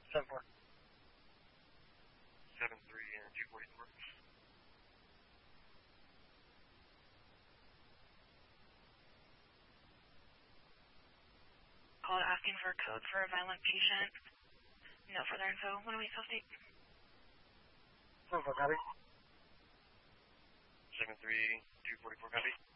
7-4. 7-3 and 244. Call asking for a code for a violent patient. No further info. 108 South State. 7-4, copy. 7-3, 244, copy.